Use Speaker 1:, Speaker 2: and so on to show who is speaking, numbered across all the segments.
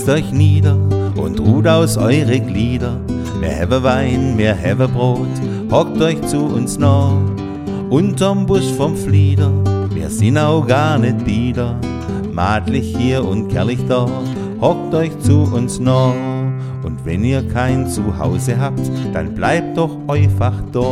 Speaker 1: euch nieder und ruht aus eure Glieder. Wir haben Wein, wir haben Brot, hockt euch zu uns nah. Unterm Busch vom Flieder, wir sind auch gar nicht bieder. Madlich hier und kerlich da, hockt euch zu uns nah. Und wenn ihr kein Zuhause habt, dann bleibt doch einfach da.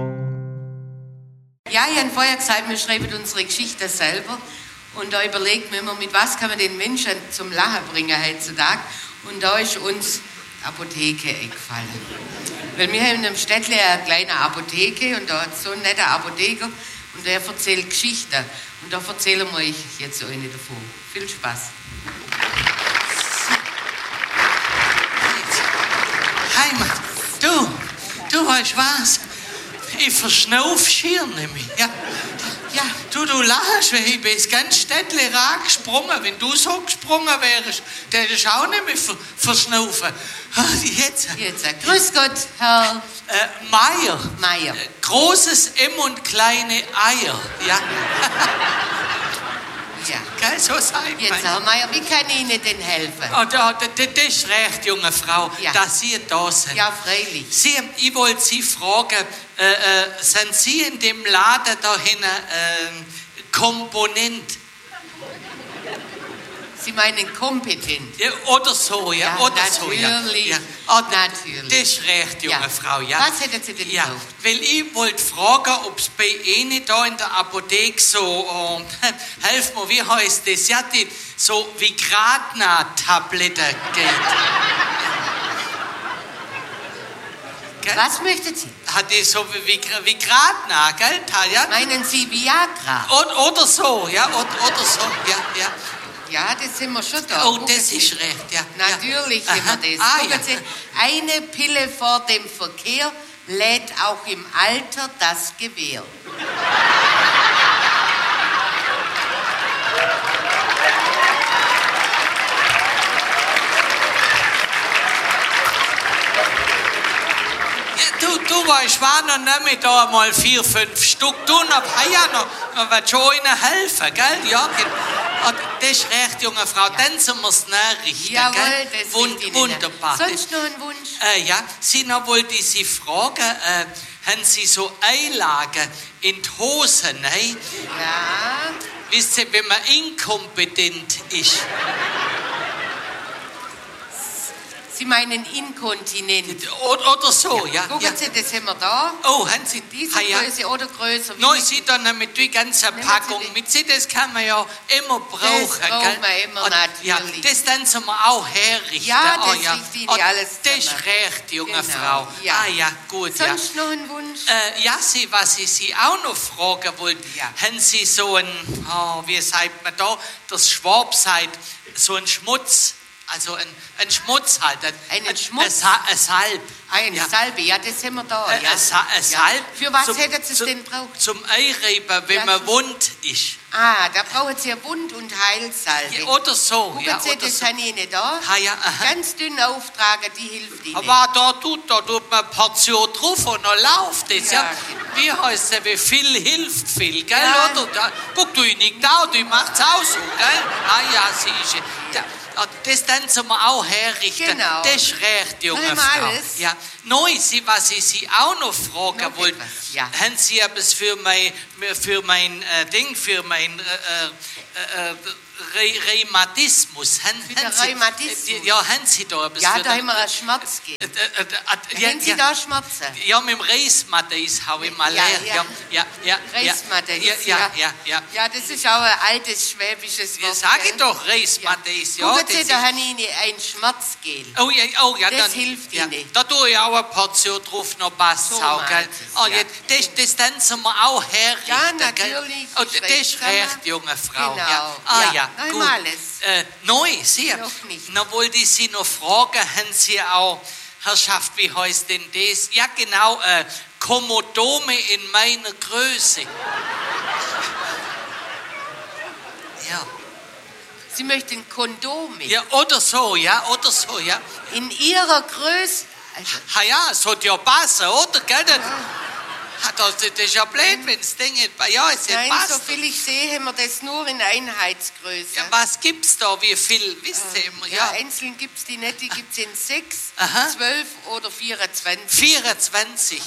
Speaker 2: Ja, ich habe vorher gesagt, wir schreiben unsere Geschichte selber. Und da überlegt man immer, mit was kann man den Menschen zum Lachen bringen heutzutage. Und da ist uns Apotheke eingefallen. Weil wir haben in einem Städtle eine kleine Apotheke und da hat so ein netter Apotheker und der erzählt Geschichten. Und da erzählen wir euch jetzt eine davon. Viel Spaß.
Speaker 3: Heimat, du weißt was? Ich verschnauf schier nämlich. Ja, du lachst, weil ich bin ins ganze Städtle gesprungen. Wenn du so gesprungen wärst, dann hättest du auch nicht mehr verschnaufen. Jetzt.
Speaker 2: Grüß Gott, Herr
Speaker 3: Meier. Großes M und kleine Eier. Ja.
Speaker 2: Ja.
Speaker 3: Gell, so sagt man.
Speaker 2: Jetzt, Herr Meier, wie kann ich Ihnen denn helfen?
Speaker 3: Das ist recht, junge Frau, dass Sie da sind.
Speaker 2: Ja, freilich.
Speaker 3: Ich wollte Sie fragen, sind Sie in dem Laden da hinten Komponent?
Speaker 2: Sie meinen kompetent?
Speaker 3: Ja, oder so, ja. Oder
Speaker 2: natürlich.
Speaker 3: So, ja.
Speaker 2: Natürlich.
Speaker 3: Das ist recht, junge Frau, ja.
Speaker 2: Was hätten Sie denn
Speaker 3: ja,
Speaker 2: gekauft?
Speaker 3: weil ich wollte fragen, ob es bei Ihnen da in der Apotheke so, helf mir, wie heißt das? Ja, die so Vigratna-Tablette geht.
Speaker 2: Was möchten Sie?
Speaker 3: Hat die so Vigratna, gell? Ja?
Speaker 2: Meinen Sie Viagra?
Speaker 3: Oder so, ja, oder so, ja.
Speaker 2: Ja, das sind wir schon da.
Speaker 3: Oh, das ist recht, ja.
Speaker 2: Natürlich haben wir das. Gucken Sie, eine Pille vor dem Verkehr lädt auch im Alter das Gewehr.
Speaker 3: Du weißt, war noch nicht mehr da mal 4, 5 Stück. Du noch wird schon ihnen helfen, gell? Ja, das ist recht, junge Frau. Dann sind wir es nachrichten,
Speaker 2: Jawohl,
Speaker 3: gell?
Speaker 2: das will ich
Speaker 3: Wunderbar.
Speaker 2: Sonst noch ein Wunsch?
Speaker 3: Ja, noch wollte ich Sie fragen, haben Sie so Einlagen in die Hosen, ne?
Speaker 2: Ja.
Speaker 3: Wisst ihr, wenn man inkompetent ist?
Speaker 2: Sie meinen inkontinent.
Speaker 3: Oder so, ja.
Speaker 2: Gucken Sie, das haben wir da.
Speaker 3: Oh, haben Sie
Speaker 2: diese Größe oder größer?
Speaker 3: Nein, Sie dann mit die ganze Packung mit. Sie, das kann man ja immer brauchen.
Speaker 2: Das braucht man immer, natürlich.
Speaker 3: Ja, das dann zum auch herrichten.
Speaker 2: Ja, das riecht Ihnen alles
Speaker 3: das ist
Speaker 2: zusammen.
Speaker 3: recht, junge
Speaker 2: Genau,
Speaker 3: Frau.
Speaker 2: ja.
Speaker 3: Ja, gut.
Speaker 2: Sonst noch ein Wunsch?
Speaker 3: Was ich Sie auch noch fragen wollte, haben Sie so ein, wie sagt man da, das Schwab sagt, so ein Schmutz, also ein Schmutz halt.
Speaker 2: Einen Schmutz?
Speaker 3: Ein Salb.
Speaker 2: Eine Salbe, ja, das haben wir da.
Speaker 3: Ein Salb.
Speaker 2: Für was hätten Sie es denn gebraucht?
Speaker 3: Zum Einreiben, wenn man wund ist.
Speaker 2: Ah, da brauchen Sie ja Wund- und Heilsalbe.
Speaker 3: Ja, oder so.
Speaker 2: Gucken Sie, das
Speaker 3: so.
Speaker 2: habe ich Ihnen da.
Speaker 3: Ja,
Speaker 2: Ganz dünn auftragen, die hilft Ihnen.
Speaker 3: Aber da tut man eine Portion drauf und dann läuft es. Ja. Wie heißt es, wie viel hilft viel, gell?
Speaker 2: Ja.
Speaker 3: Oder? Guck, du nicht da, du machst es auch so, gell? Siehst du. Das dann zum auch herrichten.
Speaker 2: Genau.
Speaker 3: Das ist recht, junge
Speaker 2: Haben wir
Speaker 3: Frau.
Speaker 2: alles?
Speaker 3: Ja. Neu, was ich Sie auch noch fragen wollte, haben Sie etwas für mein Rheumatismus?
Speaker 2: Für den Rheumatismus?
Speaker 3: Ja, haben Sie da etwas?
Speaker 2: Ja, da haben wir ein Schmerzgel. Haben Sie da Schmerzen?
Speaker 3: Ja, mit dem Reismatis habe ich mal
Speaker 2: Ja. Reismatis, ja, das ist auch ein altes schwäbisches Wort.
Speaker 3: Ja, sag ich doch, Reismatis. Ja.
Speaker 2: Gucken Sie, da habe ich Ihnen ein Schmerzgel.
Speaker 3: Oh ja,
Speaker 2: das
Speaker 3: dann
Speaker 2: hilft
Speaker 3: ja.
Speaker 2: Ihnen.
Speaker 3: Da tue ich auch eine Portion drauf, noch passt
Speaker 2: So
Speaker 3: auch, gell?
Speaker 2: meint es,
Speaker 3: Das dann sind wir auch herrichten,
Speaker 2: Ja,
Speaker 3: gell?
Speaker 2: natürlich.
Speaker 3: Oh, das ist recht, junge Frau.
Speaker 2: Genau.
Speaker 3: Ja,
Speaker 2: Noch
Speaker 3: gut.
Speaker 2: einmal alles.
Speaker 3: Neu, Sie.
Speaker 2: Noch nicht.
Speaker 3: Dann wollte ich Sie noch fragen, haben Sie auch, Herrschaft, wie heißt denn das? Ja, genau, Komodome in meiner Größe. Ja.
Speaker 2: Sie möchten Kondome.
Speaker 3: Ja, oder so, ja.
Speaker 2: In Ihrer Größe. Also,
Speaker 3: Ja, es hat ja passen, oder? Gell? Das ist ja blöd, wenn das Ding nicht... Ja, es
Speaker 2: Nein,
Speaker 3: passt.
Speaker 2: so viel ich sehe, haben wir das nur in Einheitsgröße.
Speaker 3: Ja, was gibt's da? Wie viel? Wisst ihr immer?
Speaker 2: Ja, einzeln gibt es die nicht, die gibt es in 6,
Speaker 3: Aha.
Speaker 2: 12 oder 24.
Speaker 3: 24.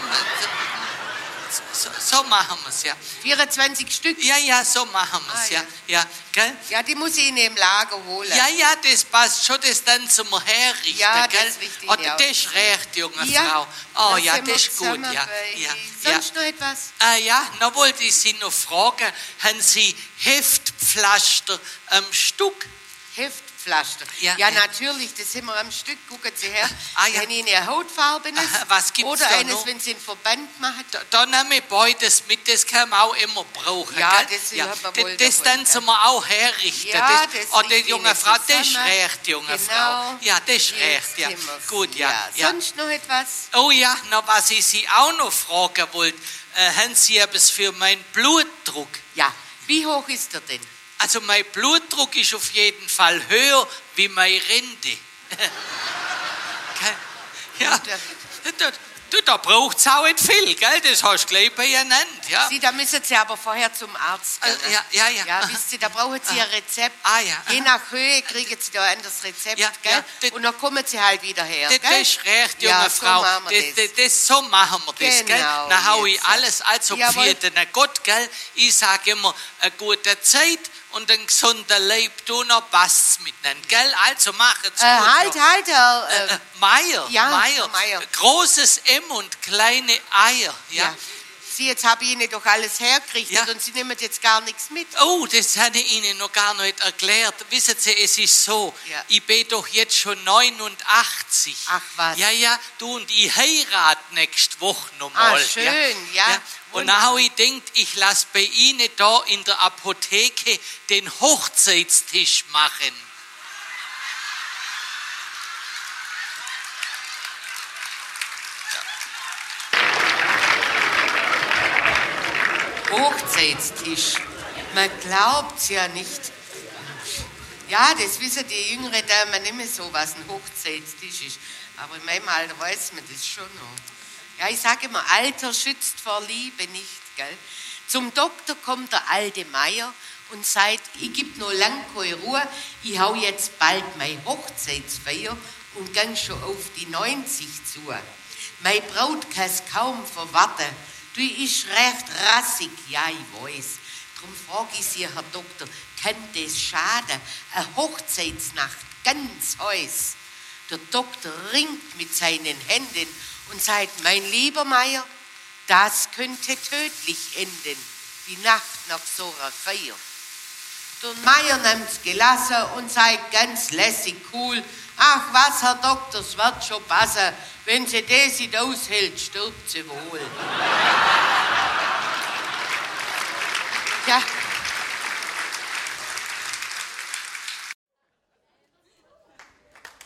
Speaker 3: So machen wir es, ja.
Speaker 2: 24 Stück?
Speaker 3: Ja, so machen wir es,
Speaker 2: Ah,
Speaker 3: ja. Gell?
Speaker 2: Ja, die muss ich Ihnen im Lager holen.
Speaker 3: Ja, das passt schon, das dann zum Herrichten,
Speaker 2: Ja,
Speaker 3: gell?
Speaker 2: das richte ich
Speaker 3: Oder
Speaker 2: auch.
Speaker 3: das ist recht, junge
Speaker 2: Ja,
Speaker 3: Frau. Oh
Speaker 2: da
Speaker 3: ja,
Speaker 2: sind wir
Speaker 3: das ist gut,
Speaker 2: zusammen
Speaker 3: ja.
Speaker 2: bei- Sonst noch etwas?
Speaker 3: Ja, noch wollte ich Sie noch fragen, haben Sie Heftpflaster am Stück?
Speaker 2: Heftpflaster.
Speaker 3: Ja,
Speaker 2: Ja,
Speaker 3: ja.
Speaker 2: natürlich, das haben wir am Stück. Gucken Sie her.
Speaker 3: Ja.
Speaker 2: Wenn Ihnen eine hautfarbenes
Speaker 3: Aha, was gibt's
Speaker 2: oder
Speaker 3: da
Speaker 2: eines,
Speaker 3: noch?
Speaker 2: wenn Sie einen Verband machen.
Speaker 3: Da nehme ich beides mit, das kann man auch immer brauchen.
Speaker 2: Ja,
Speaker 3: gell?
Speaker 2: das hat man wohl
Speaker 3: Das
Speaker 2: davon,
Speaker 3: dann zum auch herrichten.
Speaker 2: Ja,
Speaker 3: das,
Speaker 2: das
Speaker 3: oh, die
Speaker 2: liegt
Speaker 3: junge
Speaker 2: Ihnen
Speaker 3: Frau, das ist
Speaker 2: zusammen.
Speaker 3: recht, junge
Speaker 2: Genau.
Speaker 3: Frau. Ja, das ist
Speaker 2: Jetzt
Speaker 3: recht, ja.
Speaker 2: sind wir's.
Speaker 3: Gut, ja.
Speaker 2: Sonst noch etwas?
Speaker 3: Oh ja, noch was ich Sie auch noch fragen wollte. Haben Sie etwas für meinen Blutdruck?
Speaker 2: Ja. Wie hoch ist er denn?
Speaker 3: Also mein Blutdruck ist auf jeden Fall höher wie meine Rente. Gell? Ja, da braucht es auch nicht viel, gell? Das hast du gleich benannt, ja.
Speaker 2: Sie, da müssen Sie aber vorher zum Arzt gehen.
Speaker 3: Ja.
Speaker 2: Ja, wisst ihr, da brauchen Sie ein Rezept.
Speaker 3: Ah, ja.
Speaker 2: Je nach Höhe kriegen Sie da ein anderes Rezept,
Speaker 3: Ja,
Speaker 2: gell?
Speaker 3: ja, das-
Speaker 2: Und dann kommen Sie halt wieder her,
Speaker 3: Das
Speaker 2: gell?
Speaker 3: ist recht, junge
Speaker 2: Ja, so
Speaker 3: Frau.
Speaker 2: machen wir
Speaker 3: So machen wir das, gell?
Speaker 2: Genau,
Speaker 3: Dann hau ich
Speaker 2: jetzt.
Speaker 3: alles also
Speaker 2: Jawohl.
Speaker 3: für den Gott, gell? Ich sage immer, eine gute Zeit und ein gesunder Leib, du noch passt's miteinander, gell? Also machen's gut.
Speaker 2: Halt,
Speaker 3: noch.
Speaker 2: halt, Herr...
Speaker 3: Meier,
Speaker 2: ja,
Speaker 3: Meier.
Speaker 2: Meier.
Speaker 3: Großes M und kleine Eier, ja.
Speaker 2: Sie, jetzt habe ich Ihnen doch alles hergerichtet
Speaker 3: Ja.
Speaker 2: und Sie nehmen jetzt gar nichts mit.
Speaker 3: Oh, das habe ich Ihnen noch gar nicht erklärt. Wissen Sie, es ist so,
Speaker 2: Ja.
Speaker 3: ich bin doch jetzt schon 89.
Speaker 2: Ach, was?
Speaker 3: Ja, du und ich heirate nächste Woche nochmal.
Speaker 2: Ah, schön, ja.
Speaker 3: Und dann habe ich gedacht, ich lasse bei Ihnen da in der Apotheke den Hochzeitstisch machen.
Speaker 2: Hochzeitstisch. Man glaubt's ja nicht. Ja, das wissen die jüngere Damen nicht mehr so, was ein Hochzeitstisch ist. Aber in meinem Alter weiß man das schon noch. Ja, ich sage immer, Alter schützt vor Liebe nicht, gell? Zum Doktor kommt der alte Meier und sagt, ich gebe noch lang keine Ruhe, ich hau jetzt bald meine Hochzeitsfeier und gang schon auf die 90 zu. Meine Braut kann's kaum verwarten. Du ist recht rassig, ja, ich weiß. Drum frage ich Sie, Herr Doktor, kann das schaden? Eine Hochzeitsnacht, ganz heiß. Der Doktor ringt mit seinen Händen und sagt, mein lieber Meier, das könnte tödlich enden, die Nacht nach so einer Feier. Der Meier nimmt's gelassen und sagt ganz lässig cool, ach was, Herr Doktor, es wird schon passen, wenn sie das nicht aushält, stirbt sie wohl. Ja,